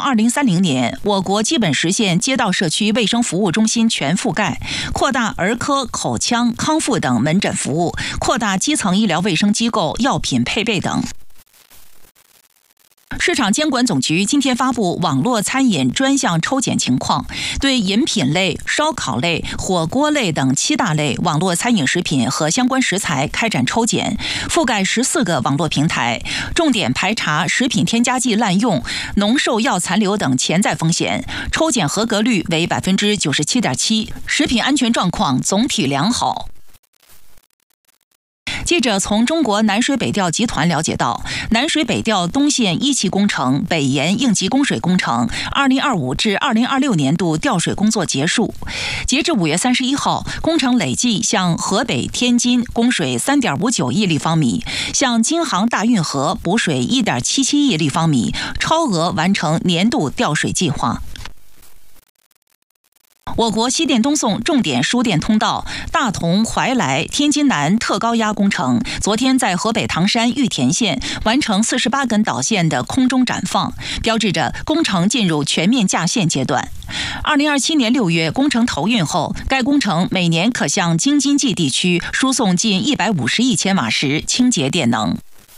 2030年，我国基本实现街道社区卫生服务中心全覆盖，扩大儿科、口腔、康复等门诊服务，扩大基层医疗卫生机构药品配备等。市场监管总局今天发布网络餐饮专项抽检情况，对饮品类、烧烤类、火锅类等7大类网络餐饮食品和相关食材开展抽检，覆盖14个网络平台，重点排查食品添加剂滥用、农兽药残留等潜在风险，抽检合格率为97.7%，食品安全状况总体良好。记者从中国南水北调集团了解到，南水北调东线1期工程北延应急供水工程2025至2026年度调水工作结束。截至5月31号，工程累计向河北、天津供水3.59亿立方米，向京杭大运河补水1.77亿立方米，超额完成年度调水计划。我国西电东送重点输电通道大同怀来天津南特高压工程，昨天在河北唐山玉田县完成48根导线的空中展放，标志着工程进入全面架线阶段。2027年6月工程投运后，该工程每年可向京津冀地区输送近150亿千瓦时清洁电能。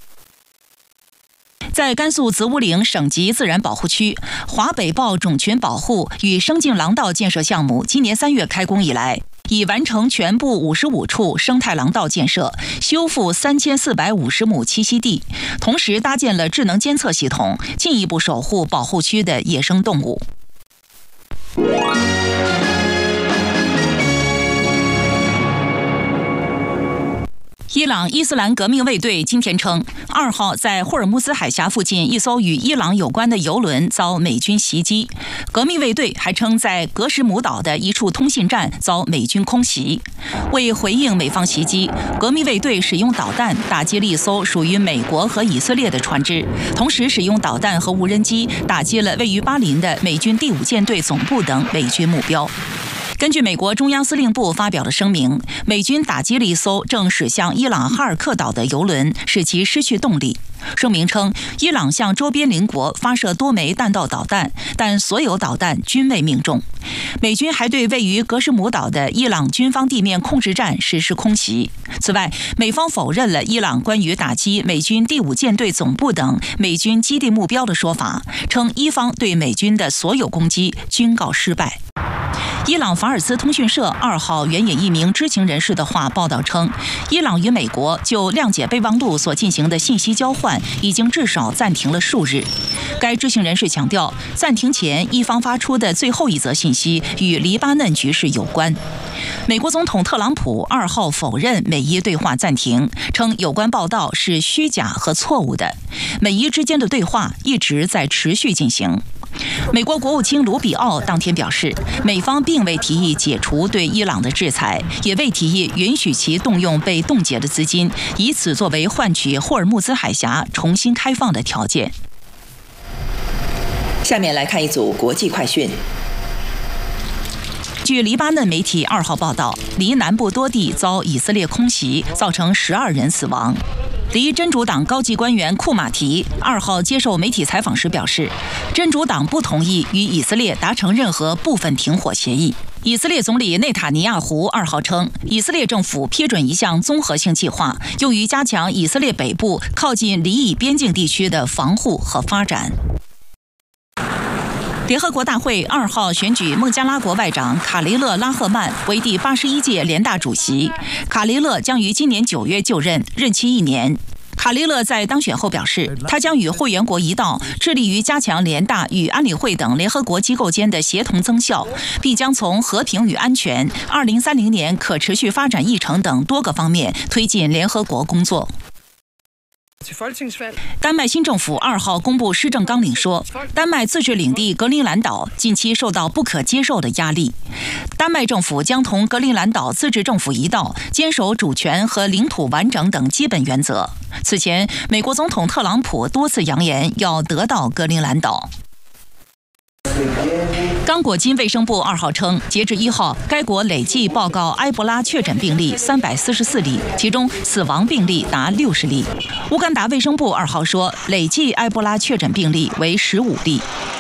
在甘肃子午岭省级自然保护区，华北豹种群保护与生境廊道建设项目今年3月开工以来，已完成全部55处生态廊道建设，修复3450亩栖息地，同时搭建了智能监测系统，进一步守护保护区的野生动物。伊朗伊斯兰革命卫队今天称，2号在霍尔木兹海峡附近一艘与伊朗有关的油轮遭美军袭击。革命卫队还称，在格什姆岛的一处通信站遭美军空袭。为回应美方袭击，革命卫队使用导弹打击了一艘属于美国和以色列的船只，同时使用导弹和无人机打击了位于巴林的美军第5舰队总部等美军目标。根据美国中央司令部发表的声明，美军打击了一艘正驶向伊朗哈尔克岛的油轮，使其失去动力。声明称，伊朗向周边邻国发射多枚弹道导弹，但所有导弹均未命中。美军还对位于格什姆岛的伊朗军方地面控制站实施空袭。此外，美方否认了伊朗关于打击美军第5舰队总部等美军基地目标的说法，称伊方对美军的所有攻击均告失败。伊朗法尔斯通讯社2号援引一名知情人士的话报道称，伊朗与美国就谅解备忘录所进行的信息交换已经至少暂停了数日。该知情人士强调，暂停前伊方发出的最后一则信息与黎巴嫩局势有关。美国总统特朗普2号否认美伊对话暂停，称有关报道是虚假和错误的，美伊之间的对话一直在持续进行。美国国务卿卢比奥当天表示，美方并未提议解除对伊朗的制裁，也未提议允许其动用被冻结的资金，以此作为换取霍尔木兹海峡重新开放的条件。 下面来看一组国际快讯。 据黎巴嫩媒体2号报道，黎南部多地遭以色列空袭，造成12人死亡。黎真主党高级官员库马提2号接受媒体采访时表示，真主党不同意与以色列达成任何部分停火协议。以色列总理内塔尼亚胡2号称，以色列政府批准一项综合性计划，用于加强以色列北部靠近黎以边境地区的防护和发展。联合国大会2号选举孟加拉国外长卡雷勒拉赫曼为第81届联大主席。卡雷勒将于今年9月就任，任期1年。卡雷勒在当选后表示，他将与会员国一道致力于加强联大与安理会等联合国机构间的协同增效，并将从和平与安全、2030年可持续发展议程等多个方面推进联合国工作。丹麦新政府2号公布施政纲领说，丹麦自治领地格陵兰岛近期受到不可接受的压力。丹麦政府将同格陵兰岛自治政府一道，坚守主权和领土完整等基本原则。此前，美国总统特朗普多次扬言要得到格陵兰岛。刚果金卫生部2号称，截至1号，该国累计报告埃博拉确诊病例344例，其中死亡病例达60例。乌干达卫生部2号说，累计埃博拉确诊病例为15例。